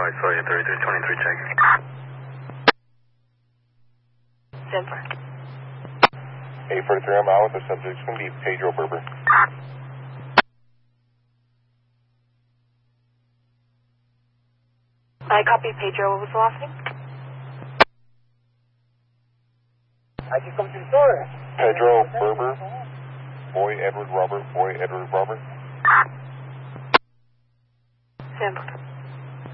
sorry, 3323, check. Denver. 843, I'm out with the subject. It's going to be Pedro Berber. I copy Pedro. What was the last name? Aquí con pintor. Pedro Berber. Boy Edward Robert. Boy Edward Robert. Denver.